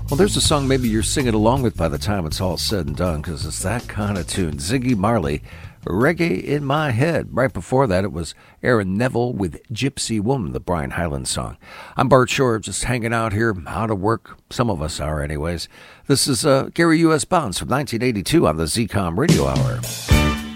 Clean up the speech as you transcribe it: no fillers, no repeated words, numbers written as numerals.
Well, there's a song maybe you're singing along with by the time it's all said and done, because it's that kind of tune. Ziggy Marley, Reggae in My Head. Right before that, it was Aaron Neville with Gypsy Woman, the Brian Hyland song. I'm Bart Shore, just hanging out here, out of work. Some of us are anyways. This is Gary U.S. Bonds from 1982 on the ZCOM Radio Hour.